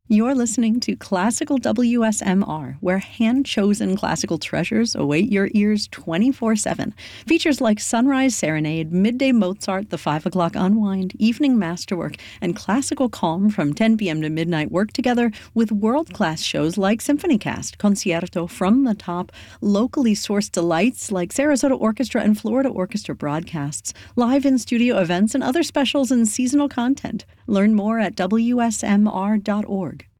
You're listening to Classical WSMR, where hand-chosen classical treasures await your ears 24/7. Features like Sunrise Serenade, Midday Mozart, the 5 o'clock Unwind, Evening Masterwork, and Classical Calm from 10 p.m. to midnight work together with world-class shows like SymphonyCast, Concierto, From the Top, locally sourced delights like Sarasota Orchestra and Florida Orchestra broadcasts, live in-studio events, and other specials and seasonal content. Learn more at WSMR.org.